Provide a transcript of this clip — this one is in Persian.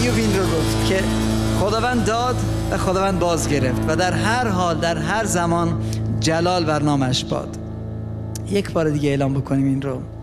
ایوب این رو گفت که خداوند داد و خداوند باز گرفت و در هر حال در هر زمان جلال بر نامش باد. یک بار دیگه اعلام بکنیم این رو.